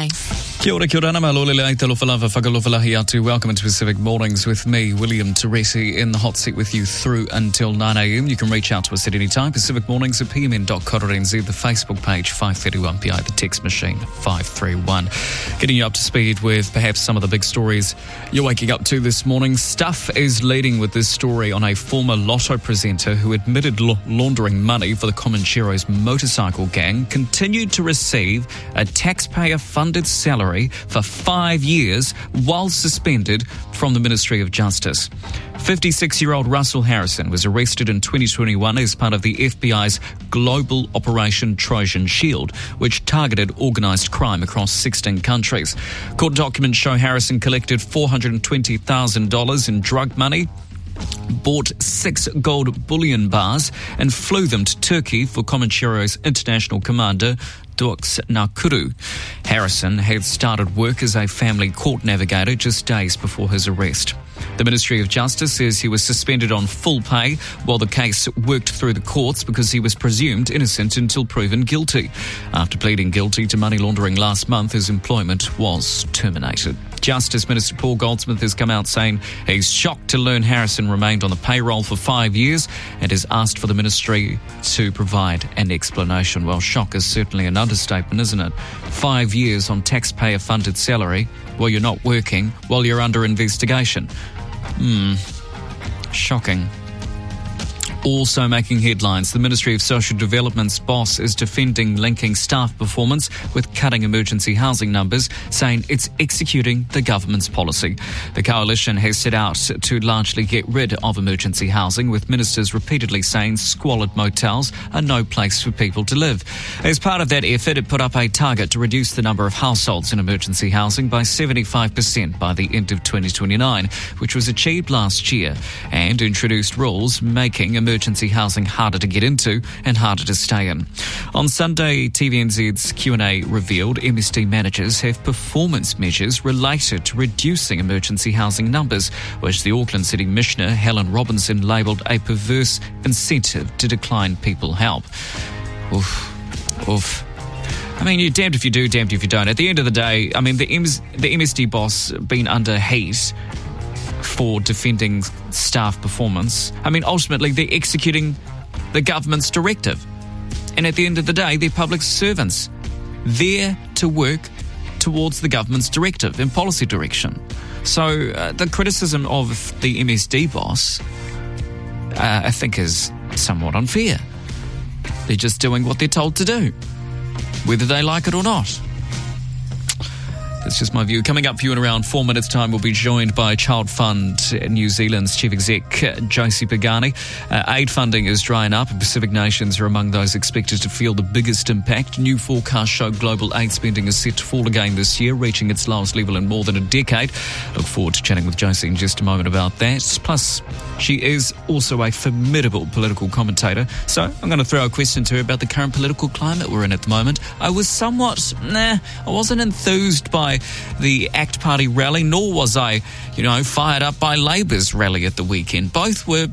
Mai. Kia ora, malolele, talofa lava, whakalofalahi atu. Welcome into Pacific Mornings with me, William Teresi, in the hot seat with you through until 9am. You can reach out to us at any time. Pacific Mornings at pmn.co.nz, the Facebook page 531PI, the text machine 531. Getting you up to speed with perhaps some of the big stories you're waking up to this morning. Stuff is leading with this story on a former Lotto presenter who admitted laundering money for the Comancheros motorcycle gang, continued to receive a taxpayer-funded salary for 5 years while suspended from the Ministry of Justice. 56-year-old Russell Harrison was arrested in 2021 as part of the FBI's global Operation Trojan Shield, which targeted organised crime across 16 countries. Court documents show Harrison collected $420,000 in drug money, bought 6 gold bullion bars and flew them to Turkey for Comancheros international commander Dux Nakuru. Harrison had started work as a family court navigator just days before his arrest. The Ministry of Justice says he was suspended on full pay while the case worked through the courts because he was presumed innocent until proven guilty. After pleading guilty to money laundering last month, his employment was terminated. Justice Minister Paul Goldsmith has come out saying he's shocked to learn Harrison remained on the payroll for 5 years and has asked for the ministry to provide an explanation. Well, shock is certainly an understatement, isn't it? 5 years on taxpayer-funded salary while you're not working, while you're under investigation. Shocking. Also making headlines, the Ministry of Social Development's boss is defending linking staff performance with cutting emergency housing numbers, saying it's executing the government's policy. The coalition has set out to largely get rid of emergency housing, with ministers repeatedly saying squalid motels are no place for people to live. As part of that effort, it put up a target to reduce the number of households in emergency housing by 75% by the end of 2029, which was achieved last year, and introduced rules making emergency housing harder to get into and harder to stay in. On Sunday, TVNZ's Q&A revealed MSD managers have performance measures related to reducing emergency housing numbers, which the Auckland City Commissioner Helen Robinson labelled a perverse incentive to decline people help. Oof. I mean, you're damned if you do, damned if you don't. At the end of the day, I mean, the MSD boss been under heat for defending staff performance. I mean, ultimately, they're executing the government's directive. And at the end of the day, they're public servants there to work towards the government's directive and policy direction. So the criticism of the MSD boss, I think, is somewhat unfair. They're just doing what they're told to do, whether they like it or not. That's just my view. Coming up for you in around 4 minutes' time, we'll be joined by Child Fund New Zealand's Chief Exec, Josie Pagani. Aid funding is drying up, and Pacific nations are among those expected to feel the biggest impact. New forecasts show global aid spending is set to fall again this year, reaching its lowest level in more than a decade. Look forward to chatting with Josie in just a moment about that. Plus, she is also a formidable political commentator, so I'm going to throw a question to her about the current political climate we're in at the moment. I wasn't enthused by the ACT Party rally, nor was I, fired up by Labour's rally at the weekend. Both were,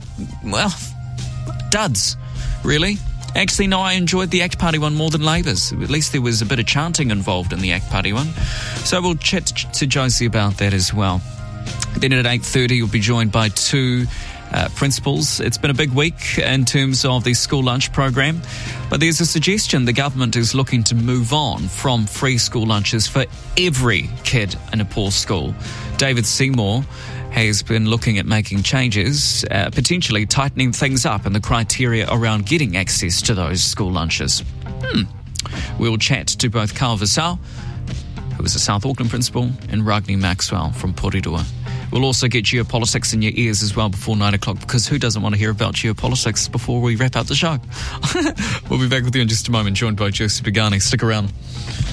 duds, really. Actually, no, I enjoyed the ACT Party one more than Labour's. At least there was a bit of chanting involved in the ACT Party one. So we'll chat to Josie about that as well. Then at 8:30, you'll be joined by two principals. It's been a big week in terms of the school lunch program, but there's a suggestion the government is looking to move on from free school lunches for every kid in a poor school. David Seymour has been looking at making changes, potentially tightening things up in the criteria around getting access to those school lunches. We'll chat to both Carl Vassal, who is a South Auckland principal, and Ragni Maxwell from Porirua. We'll also get geopolitics in your ears as well before 9 o'clock, because who doesn't want to hear about geopolitics before we wrap up the show? We'll be back with you in just a moment, joined by Josie Pagani. Stick around.